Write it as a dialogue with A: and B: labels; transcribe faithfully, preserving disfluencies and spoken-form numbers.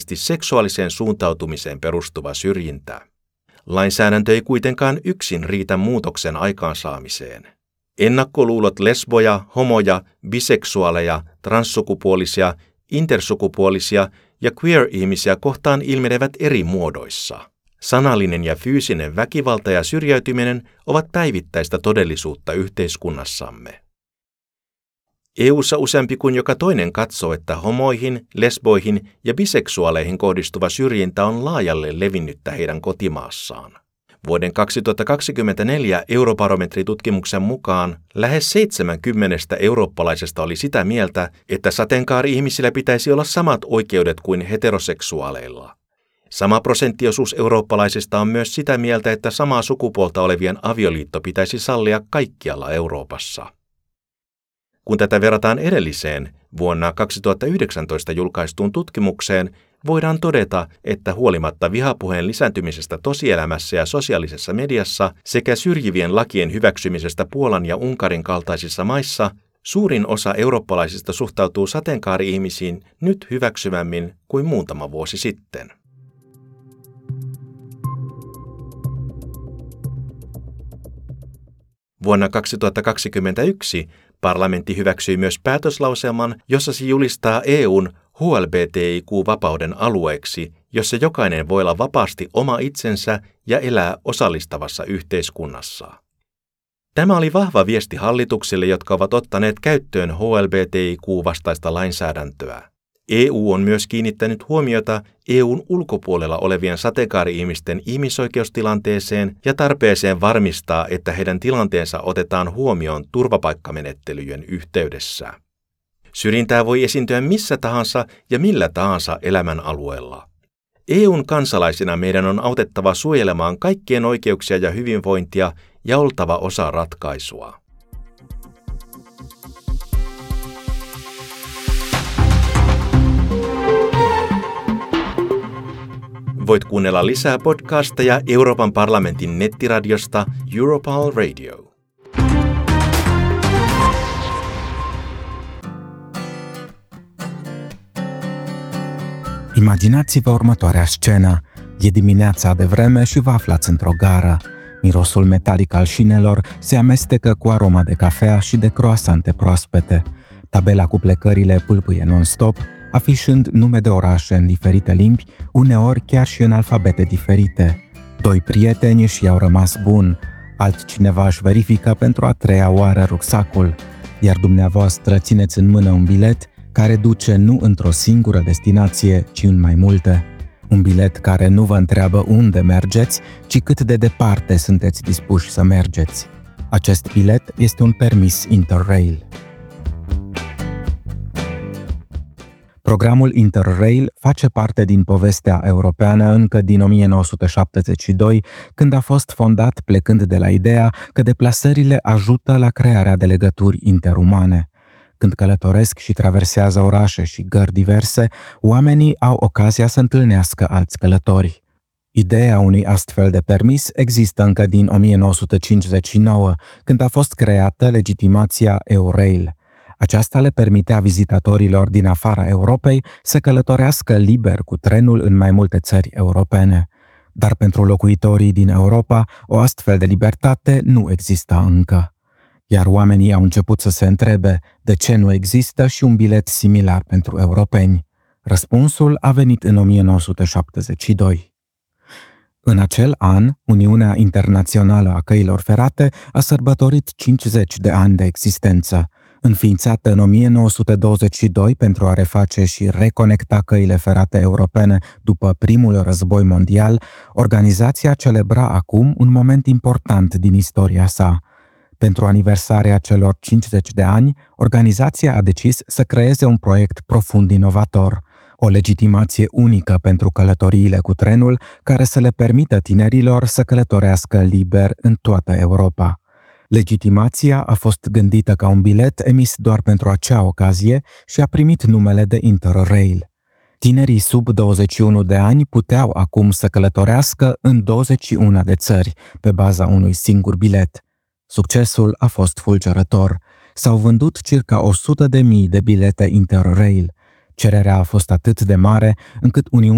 A: ensisijaisesti seksuaaliseen suuntautumiseen perustuva syrjintä. Lainsäädäntö ei kuitenkaan yksin riitä muutoksen aikaansaamiseen. Ennakkoluulot lesboja, homoja, biseksuaaleja, transsukupuolisia, intersukupuolisia ja queer-ihmisiä kohtaan ilmenevät eri muodoissa. Sanallinen ja fyysinen väkivalta ja syrjäytyminen ovat päivittäistä todellisuutta yhteiskunnassamme. E U:ssa useampi kuin joka toinen katsoo, että homoihin, lesboihin ja biseksuaaleihin kohdistuva syrjintä on laajalle levinnyttä heidän kotimaassaan. Vuoden kaksituhattakaksikymmentäneljä Eurobarometritutkimuksen mukaan lähes seitsemänkymmentä eurooppalaisesta oli sitä mieltä, että sateenkaari-ihmisillä pitäisi olla samat oikeudet kuin heteroseksuaaleilla. Sama prosenttiosuus eurooppalaisista on myös sitä mieltä, että samaa sukupuolta olevien avioliitto pitäisi sallia kaikkialla Euroopassa. Kun tätä verrataan edelliseen, vuonna kaksituhattayhdeksäntoista julkaistuun tutkimukseen, voidaan todeta, että huolimatta vihapuheen lisääntymisestä tosielämässä ja sosiaalisessa mediassa sekä syrjivien lakien hyväksymisestä Puolan ja Unkarin kaltaisissa maissa, suurin osa eurooppalaisista suhtautuu sateenkaari-ihmisiin nyt hyväksyvämmin kuin muutama vuosi sitten. Vuonna kaksituhattakaksikymmentäyksi parlamentti hyväksyi myös päätöslauselman, jossa se julistaa E U:n H L B T I Q-vapauden alueeksi, jossa jokainen voi olla vapaasti oma itsensä ja elää osallistavassa yhteiskunnassa. Tämä oli vahva viesti hallituksille, jotka ovat ottaneet käyttöön H L B T I Q-vastaista lainsäädäntöä. E U on myös kiinnittänyt huomiota E U:n ulkopuolella olevien sateenkaari-ihmisten ihmisoikeustilanteeseen ja tarpeeseen varmistaa, että heidän tilanteensa otetaan huomioon turvapaikkamenettelyjen yhteydessä. Syrjintää voi esiintyä missä tahansa ja millä tahansa elämän alueella. E U:n kansalaisina meidän on autettava suojelemaan kaikkien oikeuksia ja hyvinvointia ja oltava osa ratkaisua. Voit kuunnella lisää podcasteja Euroopan parlamentin nettiradiosta Europal Radio.
B: Imaginați-vă următoarea scenă. E dimineața de vreme și vă aflați într-o gară. Mirosul metalic al șinelor se amestecă cu aroma de cafea și de croasante proaspete. Tabela cu plecările pâlpâie non-stop, afișând nume de orașe în diferite limbi, uneori chiar și în alfabete diferite. Doi prieteni și i-au rămas bun, altcineva își verifică pentru a treia oară rucsacul, iar dumneavoastră țineți în mână un bilet care duce nu într-o singură destinație, ci în mai multe. Un bilet care nu vă întreabă unde mergeți, ci cât de departe sunteți dispuși să mergeți. Acest bilet este un permis Interrail. Programul Interrail face parte din povestea europeană încă din o mie nouă sute șaptezeci și doi, când a fost fondat plecând de la ideea că deplasările ajută la crearea de legături interumane. Când călătoresc și traversează orașe și gări diverse, oamenii au ocazia să întâlnească alți călători. Ideea unui astfel de permis există încă din o mie nouă sute cincizeci și nouă, când a fost creată legitimația Eurail. Aceasta le permitea vizitatorilor din afara Europei să călătorească liber cu trenul în mai multe țări europene. Dar pentru locuitorii din Europa, o astfel de libertate nu exista încă. Iar oamenii au început să se întrebe de ce nu există și un bilet similar pentru europeni. Răspunsul a venit în o mie nouă sute șaptezeci și doi. În acel an, Uniunea Internațională a Căilor Ferate a sărbătorit cincizeci de ani de existență. Înființată în o mie nouă sute douăzeci și doi pentru a reface și reconecta căile ferate europene după primul război mondial, organizația celebra acum un moment important din istoria sa. Pentru aniversarea celor cincizeci de ani, organizația a decis să creeze un proiect profund inovator, o legitimație unică pentru călătoriile cu trenul care să le permită tinerilor să călătorească liber în toată Europa. Legitimația a fost gândită ca un bilet emis doar pentru acea ocazie și a primit numele de Interrail. Tinerii sub douăzeci și unu de ani puteau acum să călătorească în douăzeci și unu de țări pe baza unui singur bilet. Succesul a fost fulgerător. S-au vândut circa o sută de mii de bilete Interrail. Cererea a fost atât de mare încât Uniunea